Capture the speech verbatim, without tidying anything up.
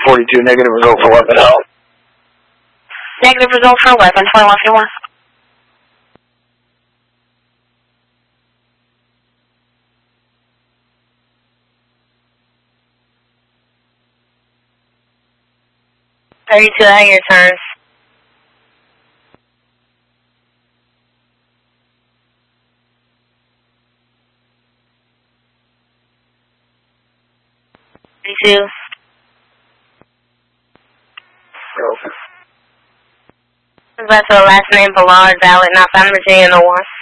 forty-two, negative result for weapon held. Negative result for weapon, twenty-one fifty-one. thirty-two, how your turns? thirty-two. Okay. That's the last name Ballard, valid, not found in Virginia, no one.